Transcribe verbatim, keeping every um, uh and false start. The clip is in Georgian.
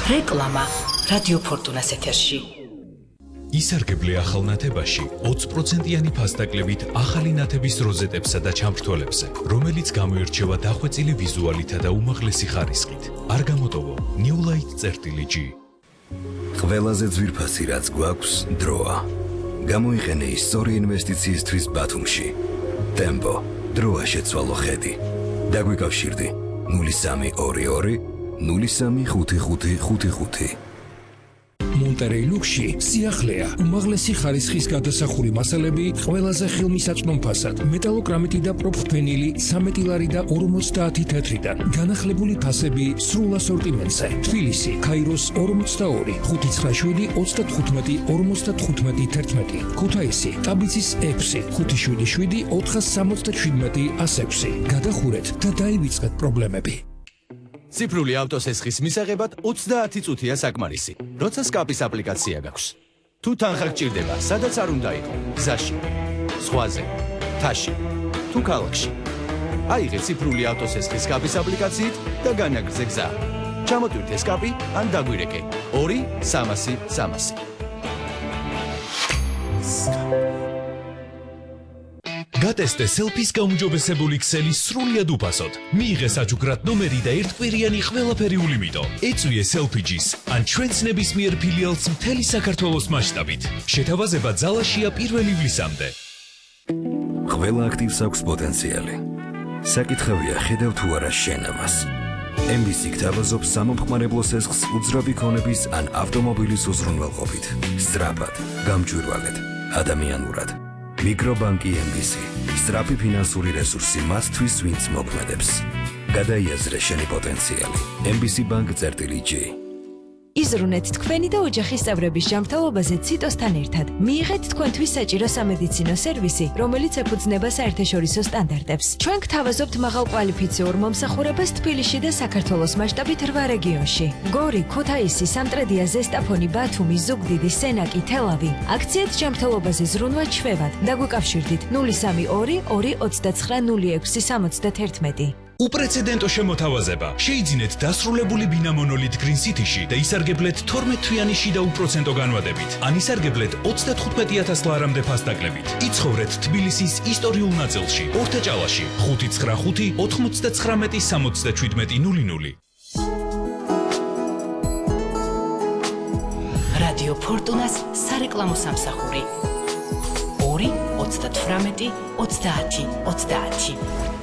რეკლამა რადიო ფორტუნას ეთერში. ისარგებლე ახალ ნათებაში ოცი პროცენტიანი ფასდაკლებით ახალი ნათების როზეტებსა და ჩამრთვალებზე, რომელიც გამოირჩევა დახვეწილი ვიზუალითა და უმაღლესი ხარისხით. არ გამოტოვო New Light G. ყველაზე ძვირფასი რაც გვაქვს დროა. გამოიყენე ისტორი ინვესტიციისთვის ბათუმში. Tempo, დროა შეცვალო ხედი. დაგვიკავშირდი ნული სამი ორი ორი ნული სამი ხუთი ხუთი ხუთი ხუთი. Monterey Luxi, სიახლეა, უმაღლესი ხარისხის გადასახური მასალები, ყველაზე ხელმისაწვდომ ფასად, მეტალოკრამიტი და პროფენილი ცამეტი ლარი და ორმოცდაათი თეთრიდან, განახლებული ფასები სრულ ასორტიმენტზე. თბილისი, ქაიროს ორმოცდაორი, ხუთი ცხრა შვიდი ოცდათხუთმეტი ორმოცდათხუთმეტი თერთმეტი, ქუთაისი, ტაბიცის ექვსი, ხუთი შვიდი შვიდი ოთხას სამოცდაშვიდმეტი ასექვსი. გადახურეთ და დაივიწყეთ პრობლემები. ციფრული ავტოსესხის მისაღებად ოცდაათი წუთია საკმარისი, როცა სკაპის აპლიკაცია გაქვს. თუ თანხა გჭირდება, სადაც არ უნდა იყო, გზაში, ზღვაზე, მთაში, თუ ქალაქში. აიღე ციფრული ავტოსესხის სკაპის აპლიკაციით და განაგრძე გზა. ჩამოტვირთე სკაპი ან დაგვირეკე ორი სამასი სამასი. გატესტე სელფის გაუმჯობესებული ქსელი სრულიად უფასოდ. მიიღე საჩუქრად ნომერი და ერთკვირიანი ყველაფერი ულიმიტო. ეწვიე სელფიჯის ან ჩვენს ნებისმიერ ფილიალს მთელი საქართველოს მასშტაბით. შეთავაზება ძალაშია პირველ ივლისამდე. ყველა აქტივს აქვს პოტენციალი. საკითხავია ხედავ თუ არა შენ ამას. M B C გთავაზობს სამომხმარებლო სესხს უძრავი ქონების ან ავტომობილის უზრუნველყოფით. სწრაფად, გამჭვირვალედ, ადამიანურად. Microbanki M B C. სწრაფი ფინანსური რესურსი მათთვის, ვინც მოქმედებს. გადაიაზრე შენი პოტენციალი. M B C Bank G. იზრუნეთ თქვენი და ოჯახის წევრების ჯანმრთელობაზე ციტოსთან ერთად. მიიღეთ თქვენთვის საჭირო სამედიცინო სერვისი, რომელიც ეფუძნება საერთაშორისო სტანდარტებს. ჩვენ გთავაზობთ მაღალკვალიფიციურ მომსახურებას თბილისში და საქართველოს მასშტაბით რვა რეგიონში. გორი, ქუთაისი, სამტრედია, ზესტაფონი, ბათუმი, ზუგდიდი, სენაკი, თელავი. აქციით ჯანმრთელობაზე ზრუნვა ჩვევად. დაგვიკავშირდით ნული სამი ორი ორი ოცდაცხრა ნული ექვსი სამოცდათერთმეტი. უპრეცედენტო შემოთავაზება. შეიძინეთ დასრულებული ბინა მონოლით Green City-ში და ისარგებლეთ თორმეტ თვიანი შიდა უპროცენტო განვადებით. ან ისარგებლეთ ოცდათხუთმეტი ათას ლარამდე ფასდაკლებით. იცხოვრეთ თბილისის ისტორიულ ნაწილში, ორთაჭალაში, ხუთი ცხრა ხუთი ოთხმოცდაცხრამეტი სამოცდაშვიდმეტი ნული ნული. რადიო ფორტუნას სარეკლამო სამსახური. ორი ოცდათვრამეტი ოცდაათი ოცდაათი.